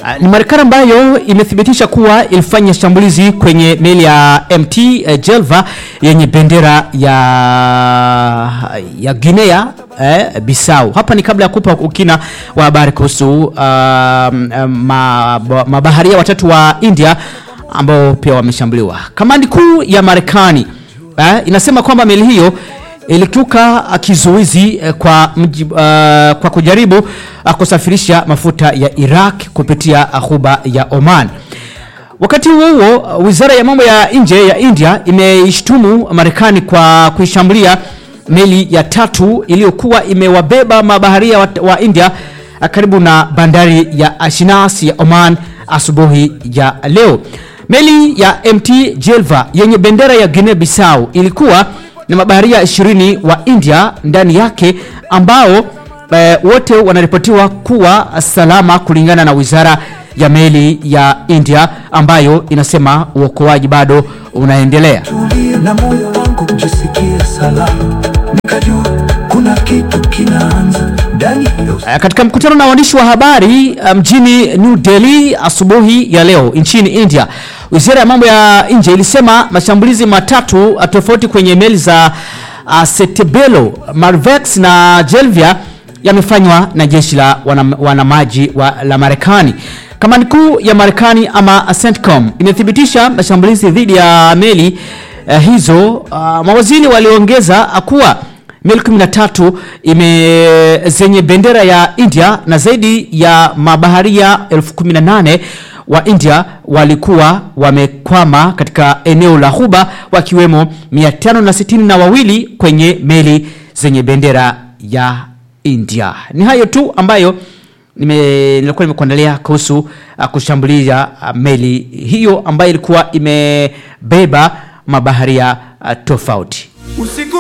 Ni Marekani ambayo imethibitisha kuwa ilifanya shambulizi kwenye meli ya MT Jelva yenye bendera ya Guinea Bissau. Hapa ni kabla ya kupa ukina wa habari kuhusu mabaharia watatu wa India ambao pia wameshambuliwa. Kamandi kuu ya Marekani inasema kwamba meli hiyo ilituka kizuizi kwa kujaribu kusafirisha mafuta ya Iraq kupitia ghuba ya Oman. Wakati huo wizara ya mambo ya nje ya India imeishtumu Marekani kwa kuishambulia meli ya tatu iliyokuwa imewabeba mabaharia wa India karibu na bandari ya Ashinas ya Oman asubuhi ya leo. Meli ya MT Jelva yenye bendera ya Guinea Bissau ilikuwa na mabaharia 20 wa India ndani yake ambao wote wanaripotiwa kuwa salama kulingana na wizara ya meli ya India ambayo inasema uokoaji bado unaendelea. Na moyo wangu kujisikia salama, nikajua kuna kitu kinaanza ndani. Katika mkutano na waandishi wa habari mjini New Delhi asubuhi ya leo nchini India, wizara ya mambo ya nje ilisema mashambulizi matatu tofauti kwenye meli za Setebelo, Marvex na Jelvia yamefanywa na jeshi la wanamaji la Marekani. Kamandi kuu ya Marekani ama CENTCOM imethibitisha mashambulizi dhidi ya meli hizo. Mawaziri waliongeza kuwa meli 13 zenye bendera ya India na zaidi ya mabaharia 18,000 wa India walikuwa wamekwama katika eneo la ghuba, wakiwemo 562 kwenye meli zenye bendera ya India. Ni hayo tu ambayo nilikuwa nimekuandalia kuhusu kushambulia meli hiyo ambayo ilikuwa imebeba mabaharia tofauti.